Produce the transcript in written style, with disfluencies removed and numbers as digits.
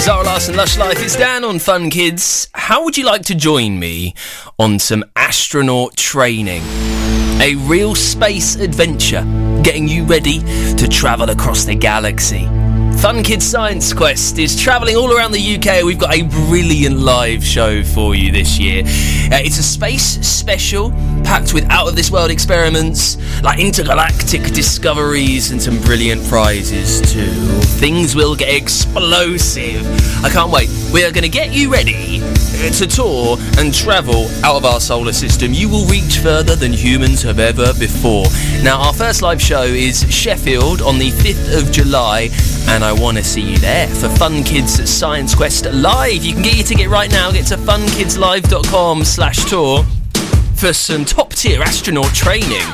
Zara Larsson, Lush Life. It's Dan on Fun Kids. How would you like to join me on some astronaut training? A real space adventure, getting you ready to travel across the galaxy. Fun Kids Science Quest is travelling all around the UK. We've got a brilliant live show for you this year. It's a space special, packed with out-of-this-world experiments, like intergalactic discoveries and some brilliant prizes too. Things will get explosive. I can't wait. We are going to get you ready to tour and travel out of our solar system. You will reach further than humans have ever before. Now, our first live show is Sheffield on the 5th of July, and I want to see you there for Fun Kids Science Quest Live. You can get your ticket right now. Get to funkidslive.com/tour for some top-tier astronaut training.